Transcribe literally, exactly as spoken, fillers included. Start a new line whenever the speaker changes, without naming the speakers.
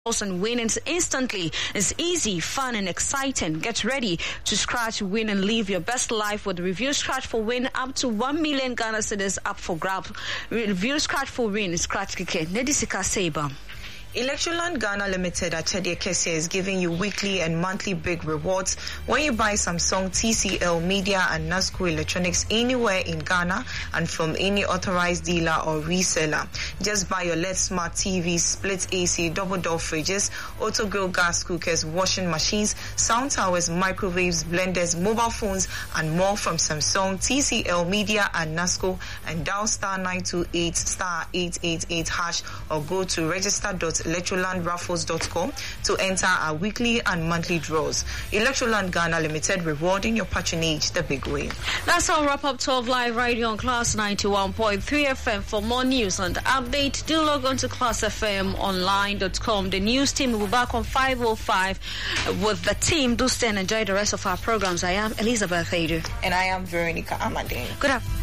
and winnings instantly. It's easy, fun, and exciting. Get ready to scratch, win, and live your best life with Review Scratch for Win. Up to one million Ghana cedis up for grab. Review Scratch for Win. Scratch kike. Nedisika Seba.
Electroland Ghana Limited at Chedie Kesia is giving you weekly and monthly big rewards when you buy Samsung, T C L, Media, and Nasco Electronics anywhere in Ghana and from any authorized dealer or reseller. Just buy your L E D Smart T Vs, split A C, double door fridges, auto grill gas cookers, washing machines, sound towers, microwaves, blenders, mobile phones, and more from Samsung, T C L, Media, and Nasco, and dial star nine two eight star eight eight eight hash or go to register dot electroland raffles dot com to enter our weekly and monthly draws. Electroland Ghana Limited, rewarding your patronage the big way.
That's our wrap up twelve Live Radio on Class ninety-one point three F M. For more news and update, do log on to class f m online dot com. The news team will be back on five oh five with the team. Do stay and enjoy the rest of our programs. I am Elizabeth Adu.
And I am Veronica Amadine.
Good afternoon.